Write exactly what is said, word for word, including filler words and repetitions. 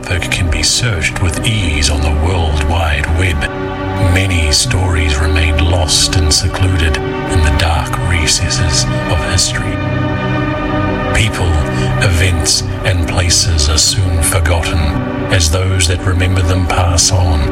topic can be searched with ease on the World Wide Web, many stories remain lost and secluded in the dark recesses of history. People, events, and places are soon forgotten as those that remember them pass on.